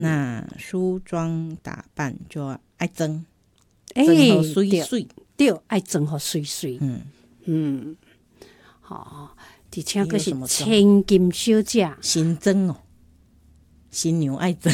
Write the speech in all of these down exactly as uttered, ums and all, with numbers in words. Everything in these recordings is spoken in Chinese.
那梳妆打扮就要爱装， 哎， 装好水水， 对，爱装好水水。 嗯嗯，好，而且佫是还有什么装千金小姐， 新装哦，新娘爱装，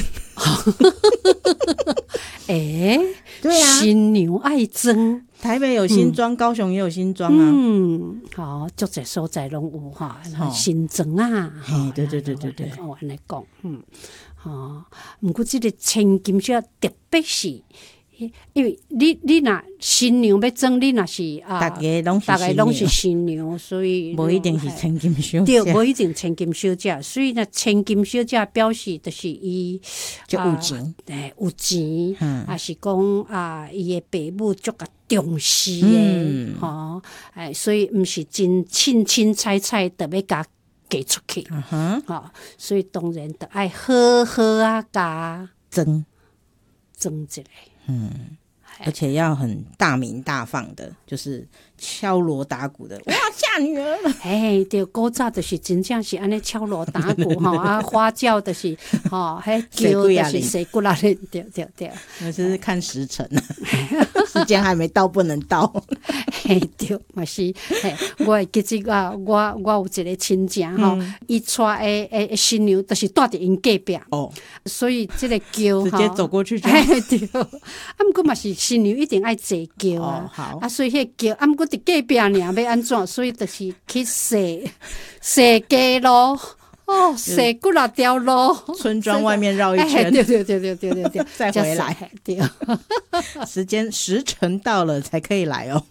哎， 对啊， 新娘爱装。 台北有新庄，高雄也有新庄啊。 嗯，好，足侪所在拢有哈， 哦新庄啊， 嘿对对对对对我安尼讲，嗯，吼，毋过即个千金小姐特别是，因为你你若新娘要装，你若是啊， 大家拢是大概拢是新新娘，所以娘，无一定是千金小对， 姐， 无一定千金小姐，所以呢，千金小姐表示就是伊就有钱， 诶、有钱， 嗯啊是讲啊，伊的爸母足甲重视嗯的，吼、诶，所以毋是真凊凊彩彩特要甲嫁出去， 嗯哼， 吼、所以当然得爱好好啊甲装， 装一个， 嗯，而且要很大名大放的，就是敲锣打鼓的，我要嫁女儿了。 嘿，对，古早就是真正是安尼敲锣打鼓吼，啊，花轿就是吼，迄叫就是谁过来的，对对对， 我是看时辰啊，时间还没到，不能到。 嘿，对，嘛是，嘿，我会记即啊，我我有一个亲戚吼，伊娶诶诶新娘，就是住伫因隔壁， 哦， 所以即个轿直接走过去就好。 嘿对，啊，毋过嘛是新娘一定爱坐轿啊， 哦好啊，所以迄个轿，啊，毋过伫隔壁尔要安怎，所以就是去踅踅街咯。哦，踅几若条路， 村庄外面绕一哎圈， 对对对对对对对， 再回来才是对。 时间时辰到了才可以来哦。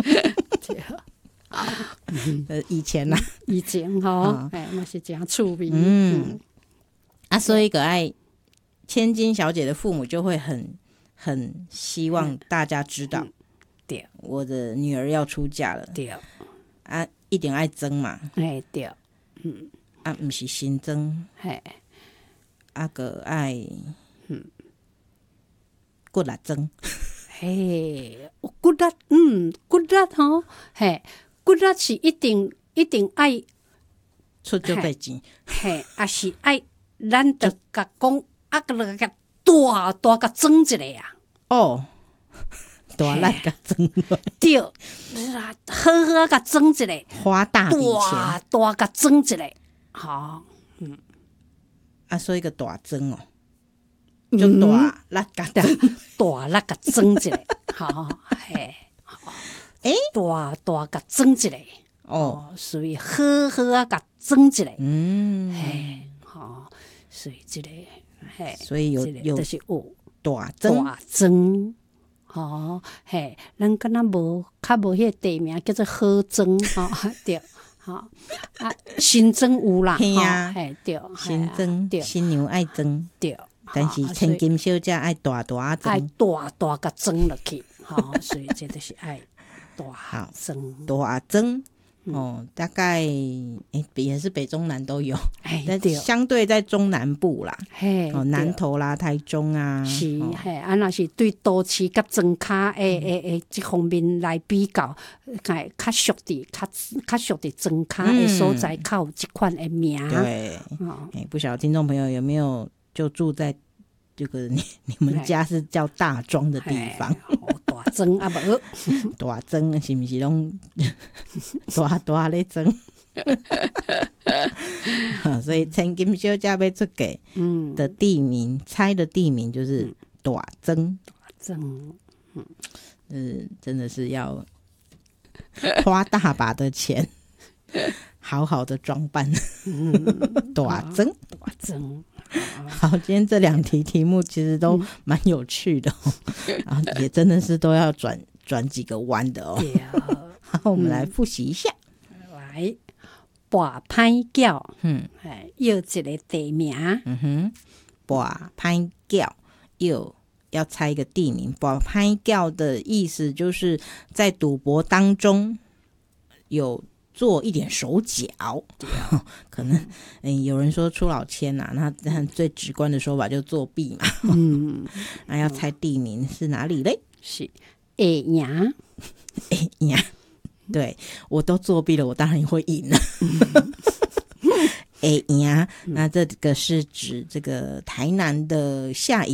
呃，以前呐、啊， 以前吼，哎，嘛是真趣味。 嗯，啊，所以个爱千金小姐的父母就会很很希望大家知道， 对， 我的女儿要出嫁了， 对， 啊，一定爱争嘛， 哎对， 啊，不是新争， 嘿， 啊个爱，嗯，骨力争， 嘿，骨力，嗯，骨力吼，嘿，骨力是一定一定爱， 出就多钱， 嘿，也是爱，咱得甲讲，啊个甲大大甲装一个啊， 哦，大力个争， 对，好好甲装一个， 花大笔大钱， 大甲装一个，好， 啊，所以个大争哦，就大力个争， 大力甲装一个，好，嘿， 诶， 大大甲装一个。 哦， 哦，所以好好啊，甲装一个， 嗯， 嘿，吼，所以即个，嘿， 所以有这个有就是有大争， 大装，吼，嘿，咱敢若无较无迄个地名叫做好装，吼，对，吼，啊，新装有啦， 嘿啊吼嘿，对， 新争， 对新娘爱争， 对， 但是千金小姐爱大大爱争， 大大甲装落去，吼，所以这就是爱大装， 大争。哦，大概诶、也是北中南都有， 哎， 但对， 相对在中南部啦， 嘿， 哦，南投啦、台中啊， 是， 哦嘿，啊，若是对都市甲庄卡诶诶诶，即方面来比较，哎，较属伫较较属伫庄卡诶所在，较有即款诶名。 对， 哦， 哎、不晓得听众朋友有没有就住在这个你你们家是叫大庄的地方？ 哦，大庄啊无， 大庄是不是拢大大咧庄？所以千金小姐要出嫁嗯， 的地名，猜的地名就是大庄。 庄， 嗯，真的是要花大把的钱，好好的装扮，大庄。 大庄， 好，今天这两题题目其实都蛮有趣的、哦，然后也真的是都要转转几个弯的哦。 对， 好，我们来复习一下。 来跋歹脚， 嗯哎，要一个地名， 嗯哼，跋歹脚又要猜一个地名。跋歹脚的意思就是在赌博当中有做一点手脚，可能、嗯、有人说出老千呐、啊，那最直观的说法就作弊嘛。 嗯， 那要猜地名是哪里嘞？ 是会赢， 哎呀，对我都作弊了，我当然会赢了。哎呀，那这个是指这个台南的下营